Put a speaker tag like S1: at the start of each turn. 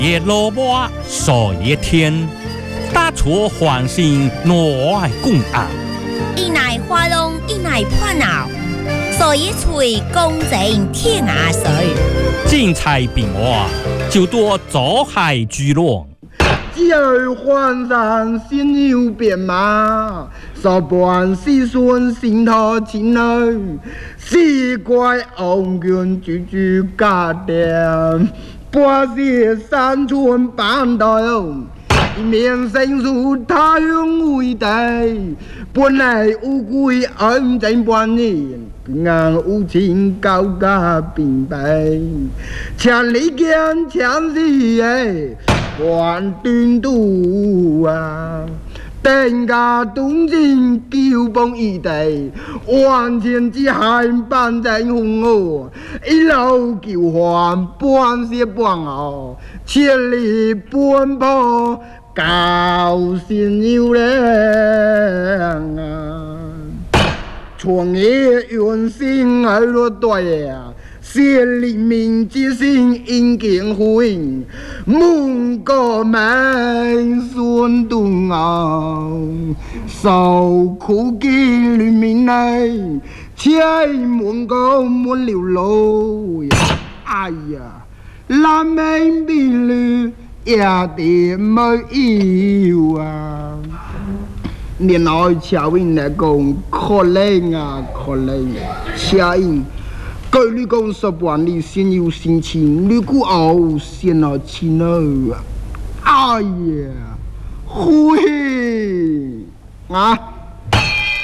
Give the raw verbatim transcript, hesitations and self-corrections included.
S1: 也萝卜少一天，打出欢心挪爱共啊！
S2: 一乃花龙，一乃破闹，所以吹公正天涯水。
S1: 精彩变化，就多走海聚落。
S3: 只儿换上新有变马，少半四孙心头亲儿，四怪红军句句家店，八些山村板道，一面生疏他用为地，本来乌龟恩正半年。平安无情，高家平白，千里间千里哎，万端渡啊！天家东京九崩一地，万千之海半在红河，一路救还半些半后，千里奔波高新有量啊！创业用心而落对啊，先黎明之心应见回，梦个门孙东啊，受苦见黎明来，且梦个梦流露呀，哎呀，南门比路也得没有啊。年来乔英来讲，可能啊，可能乔英，据你讲十万里先有心情，你估后先来亲儿啊！哎呀，灰啊！